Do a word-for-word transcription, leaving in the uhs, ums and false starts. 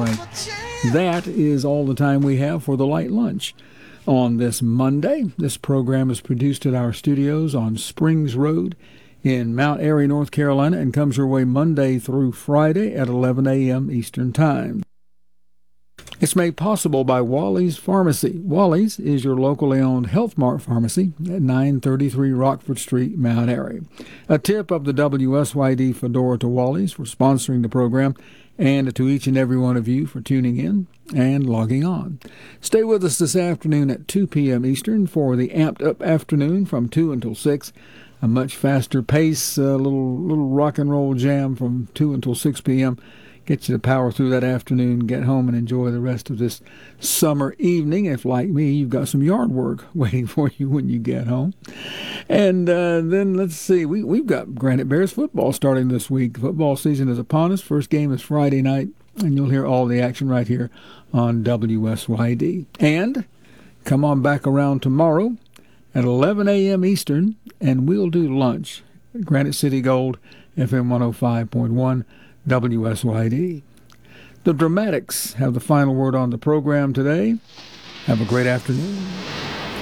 right. That is all the time we have for the Light Lunch on this Monday. This program is produced at our studios on Springs Road in Mount Airy, North Carolina, and comes your way Monday through Friday at eleven a.m. Eastern Time. It's made possible by Wally's Pharmacy. Wally's is your locally owned Health Mart pharmacy at nine thirty-three Rockford Street, Mount Airy. A tip of the W S Y D Fedora to Wally's for sponsoring the program, and to each and every one of you for tuning in and logging on. Stay with us this afternoon at two p.m. Eastern for the Amped Up Afternoon from two until six. A much faster pace, a little, little rock and roll jam from two until six p.m. Get you to power through that afternoon, get home, and enjoy the rest of this summer evening. If, like me, you've got some yard work waiting for you when you get home. And uh, then, let's see, we, we've got Granite Bears football starting this week. Football season is upon us. First game is Friday night, and you'll hear all the action right here on W S Y D. And come on back around tomorrow at eleven a.m. Eastern, and we'll do lunch at Granite City Gold, F M one oh five point one. W S Y D. The Dramatics have the final word on the program today. Have a great afternoon.